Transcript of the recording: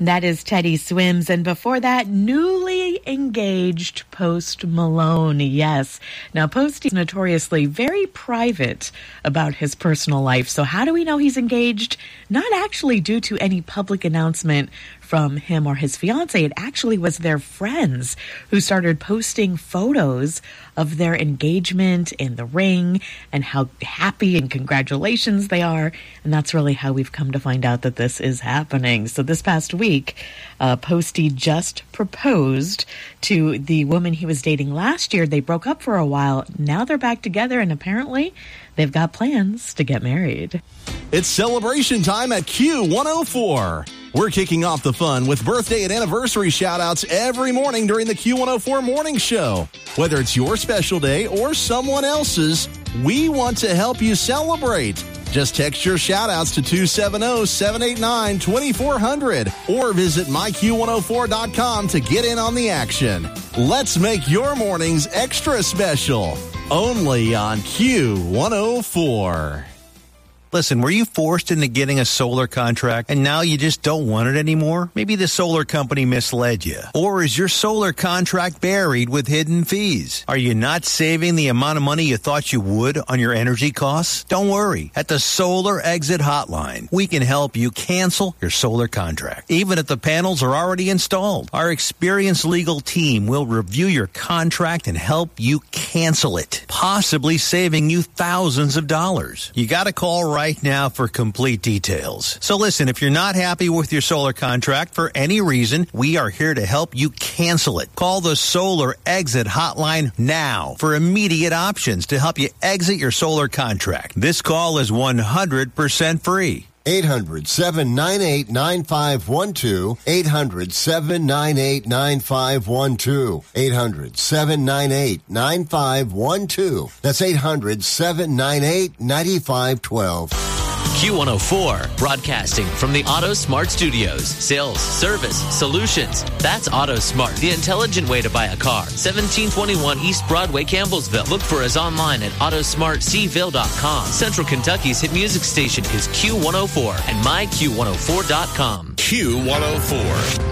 That is Teddy Swims. And before that, newly engaged Post Malone. Yes. Now, Post is notoriously very private about his personal life. So how do we know he's engaged? Not actually due to any public announcement from him or his fiance. It actually was their friends who started posting photos of their engagement in the ring and how happy and congratulations they are. And that's really how we've come to find out that this is happening. So this past week, Posty just proposed to the woman he was dating last year. They broke up for a while. Now they're back together, and apparently they've got plans to get married. It's celebration time at Q104. We're kicking off the fun with birthday and anniversary shout-outs every morning during the Q104 Morning Show. Whether it's your special day or someone else's, we want to help you celebrate. Just text your shout-outs to 270-789-2400 or visit myQ104.com to get in on the action. Let's make your mornings extra special. Only on Q104. Listen, were you forced into getting a solar contract and now you just don't want it anymore? Maybe the solar company misled you. Or is your solar contract buried with hidden fees? Are you not saving the amount of money you thought you would on your energy costs? Don't worry. At the Solar Exit Hotline, we can help you cancel your solar contract, even if the panels are already installed. Our experienced legal team will review your contract and help you cancel it, possibly saving you thousands of dollars. You got to call right now for complete details. So listen, if you're not happy with your solar contract for any reason, we are here to help you cancel it. Call the Solar Exit Hotline now for immediate options to help you exit your solar contract. This call is 100% free. 800-798-9512. 800-798-9512. 800-798-9512. That's 800-798-9512. Q104, broadcasting from the Auto Smart Studios. Sales, service, solutions. That's Auto Smart, the intelligent way to buy a car. 1721 East Broadway, Campbellsville. Look for us online at autosmartcville.com. Central Kentucky's hit music station is Q104 and myQ104.com. Q104.